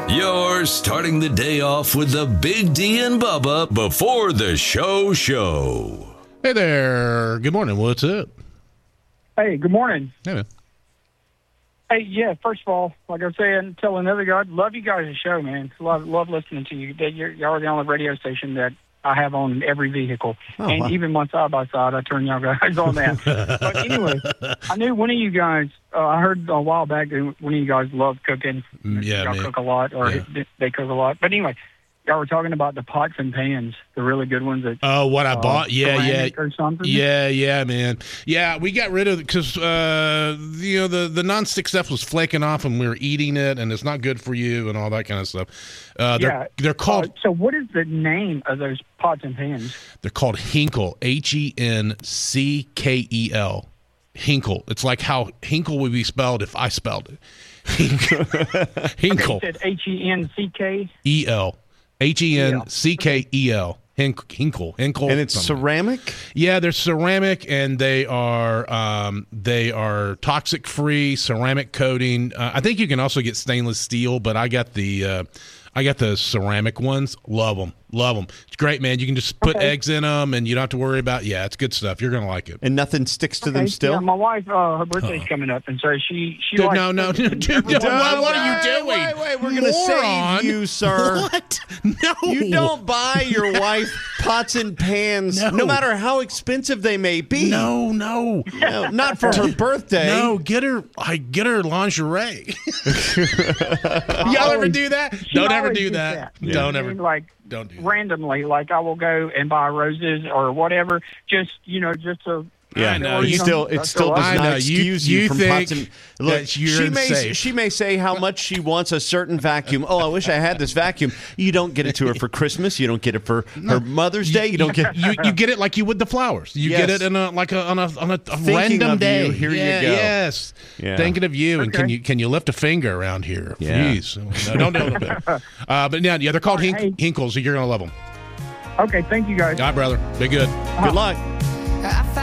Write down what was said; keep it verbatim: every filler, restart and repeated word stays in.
You're starting the day off with the Big D and Bubba before the show show. Hey there. Good morning. What's up? Hey, good morning. Hey, man. Hey, yeah, first of all, like I was saying, tell another guy, love you guys' show, man. Love love listening to you. You're, you're the only radio station that I have on every vehicle. Oh, and wow. even my side-by-side, I turn y'all guys on that. But anyway, I knew one of you guys, uh, I heard a while back that one of you guys love cooking. Yeah, y'all man. cook a lot, or Yeah. they cook a lot. But anyway, y'all were talking about the pots and pans, the really good ones. That, Oh, what I uh, bought? Yeah, yeah. ceramic Or something. Yeah, yeah, man. Yeah, we got rid of it because uh, you know the the nonstick stuff was flaking off, and we were eating it, and it's not good for you, and all that kind of stuff. Uh, they're Yeah. they're called Uh, so what is the name of those pots and pans? they're called Hinkle. H E N C K E L. Hinkle. It's like how Hinkle would be spelled if I spelled it. Hinkle. Hinkle. You said H E N C K? E L. H E N C K E L. Hink- Hinkle. Hinkle. And it's something. ceramic? Yeah, they're ceramic, and they are um, they are toxic free, ceramic coating. Uh, I think you can also get stainless steel, but I got the uh, I got the ceramic ones. Love them, love them. It's great, man. You can just put Okay. eggs in them, and you don't have to worry about. Yeah, it's good stuff. You're gonna like it. And nothing sticks to them Okay, still? Yeah, my wife, uh, her birthday's coming up, and so she she Dude, likes no, no, cooking. dude, dude, what, what are you doing? Wait, wait, we're going to Moron. save you, sir. What? No, You don't buy your wife pots and pans, No. no, matter how expensive they may be. No, no, No, not for her birthday. no. Get her, I get her lingerie. Y'all ever do that? She Don't ever always do gets that. You know Don't what I ever. mean? Like Don't do that. randomly, like I will go and buy roses or whatever, just you know, just to. Yeah, I know, no, you you- still it That's still all does I not know, you- excuse you, you from think pots and look. that you're She may safe. she may say how much she wants a certain vacuum. Oh, I wish I had this vacuum. You don't get it to her for Christmas. You don't get it for her Mother's Day. You don't get. you, you get it like you would the flowers. You Yes. get it in a like a on a on a, a Thinking random of day. you, here you Yeah, go. Yes, Yeah. thinking of you, and can Okay. you can you lift a finger around here? Yeah. Please, no, don't do it. Uh, but yeah, yeah, they're called Hink, Hey. Hinkles. So you're gonna love them. Okay, thank you guys. All right, brother. Be good. Good luck. I found